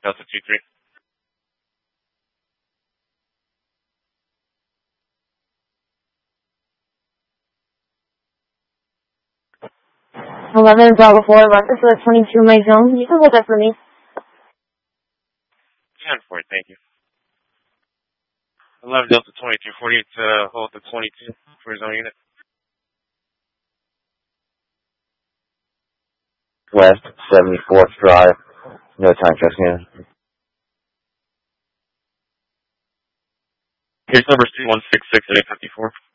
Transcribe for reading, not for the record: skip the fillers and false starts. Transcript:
Delta 23. 11 Bravo 4, reference to the 22 my zone. You can hold that for me. 10 for it, thank you. 11 Delta 2248 to hold the 22 for his own unit. West 74th Drive. No time checking in. Here's number 3166 at 854.